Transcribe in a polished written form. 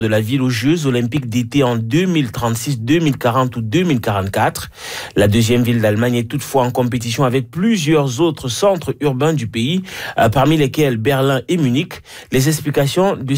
de la ville aux Jeux olympiques d'été en 2036, 2040 ou 2044. La deuxième ville d'Allemagne est toutefois en compétition avec plusieurs autres centres urbains du pays, parmi lesquels Berlin et Munich. Les explications de